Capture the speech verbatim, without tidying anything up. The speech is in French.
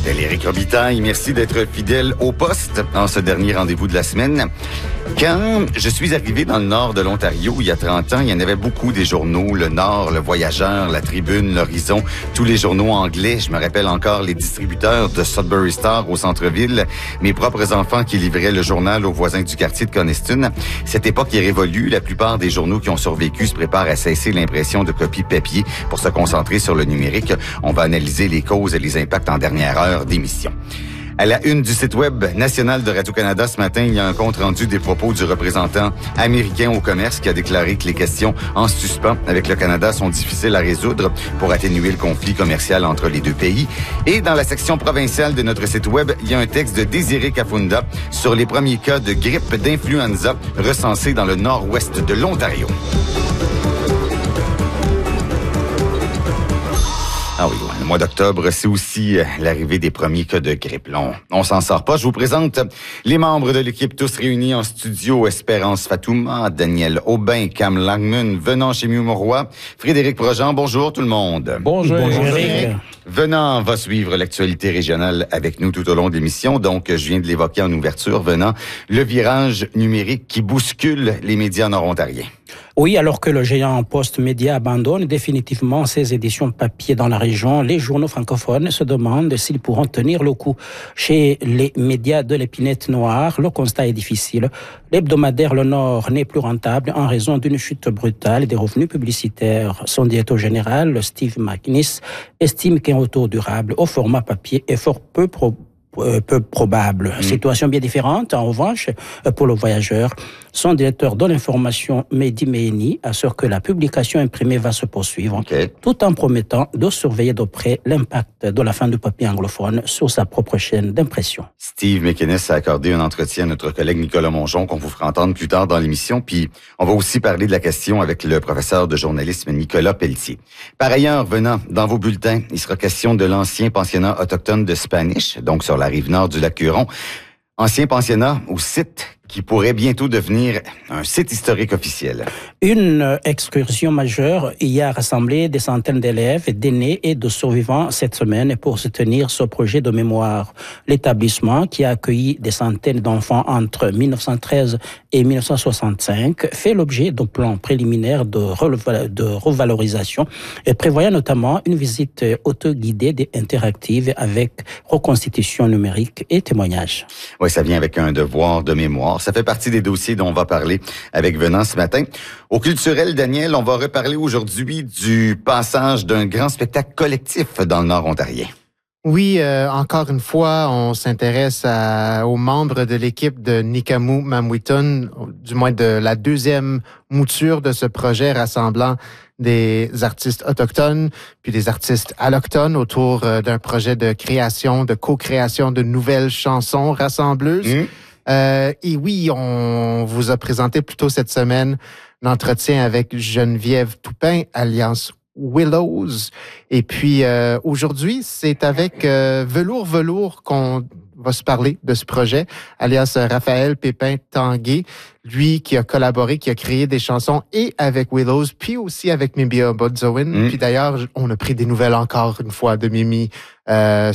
m'appelle Éric Robitaille. Merci d'être fidèle au poste en ce dernier rendez-vous de la semaine. Quand je suis arrivé dans le nord de l'Ontario il y a trente ans, il y en avait beaucoup des journaux. Le Nord, Le Voyageur, La Tribune, L'Horizon, tous les journaux anglais. Je me rappelle encore les distributeurs de Sudbury Star au centre-ville, mes propres enfants qui livraient le journal aux voisins du quartier de Coniston. Cette époque est révolue. La plupart des journaux qui ont survécu se préparent à cesser l'impression de copies papier pour se concentrer sur le numérique. On va analyser les causes et les impacts en dernière heure d'émission. À la une du site web national de Radio-Canada ce matin, il y a un compte-rendu des propos du représentant américain au commerce qui a déclaré que les questions en suspens avec le Canada sont difficiles à résoudre pour atténuer le conflit commercial entre les deux pays. Et dans la section provinciale de notre site web, il y a un texte de Désiré Kafunda sur les premiers cas de grippe d'influenza recensés dans le nord-ouest de l'Ontario. Ah oui, le mois d'octobre, c'est aussi l'arrivée des premiers cas de grippe. Là, on, on s'en sort pas. Je vous présente les membres de l'équipe, tous réunis en studio. Espérance Fatouma, Daniel Aubin, Cam Langman, Venant chez Mieux-Mauroy, Frédéric Projean. Bonjour tout le monde. Bonjour. Bonjour Frédéric. Venant va suivre l'actualité régionale avec nous tout au long de l'émission. Donc, je viens de l'évoquer en ouverture. Venant, le virage numérique qui bouscule les médias nord-ontariens. Oui, alors que le géant Post Média abandonne définitivement ses éditions papier dans la région, les journaux francophones se demandent s'ils pourront tenir le coup. Chez les médias de l'épinette noire, le constat est difficile. L'hebdomadaire Le Nord n'est plus rentable en raison d'une chute brutale des revenus publicitaires. Son directeur général, Steve McInnes, estime qu'un retour durable au format papier est fort peu probable. peu probable. Mmh. Situation bien différente, en revanche, pour Le Voyageur. Son directeur de l'information, Mehdi Meheni, assure que la publication imprimée va se poursuivre, okay. tout en promettant de surveiller de près l'impact de la fin du papier anglophone sur sa propre chaîne d'impression. Steve McInnes a accordé un entretien à notre collègue Nicolas Mongeon, qu'on vous fera entendre plus tard dans l'émission, puis on va aussi parler de la question avec le professeur de journalisme Nicolas Pelletier. Par ailleurs, Venant, dans vos bulletins, il sera question de l'ancien pensionnat autochtone de Spanish, donc sur la rive nord du lac Huron. Ancien pensionnat ou site qui pourrait bientôt devenir un site historique officiel. Une excursion majeure y a rassemblé des centaines d'élèves, d'aînés et de survivants cette semaine pour soutenir ce projet de mémoire. L'établissement, qui a accueilli des centaines d'enfants entre mille neuf cent treize et mille neuf cent soixante-cinq, fait l'objet d'un plan préliminaire de, relev- de revalorisation et prévoyant notamment une visite autoguidée et interactive avec reconstitution numérique et témoignages. Oui, ça vient avec un devoir de mémoire. Ça fait partie des dossiers dont on va parler avec Venant ce matin. Au culturel, Daniel, on va reparler aujourd'hui du passage d'un grand spectacle collectif dans le Nord ontarien. Oui, euh, encore une fois, on s'intéresse à, aux membres de l'équipe de Nikamu Mamwiton, du moins de la deuxième mouture de ce projet rassemblant des artistes autochtones puis des artistes allochtones autour euh, d'un projet de création, de co-création de nouvelles chansons rassembleuses. Mmh. Euh, et oui, on vous a présenté plus tôt cette semaine l'entretien avec Geneviève Toupin, Alliance Willows. Et puis euh, aujourd'hui, c'est avec euh, Velours Velours qu'on va se parler de ce projet, alias Raphaël Pépin-Tanguay, lui qui a collaboré, qui a créé des chansons et avec Willows, puis aussi avec Mimi Obodzoin. Mm. Puis d'ailleurs, on a pris des nouvelles encore une fois de Mimi euh,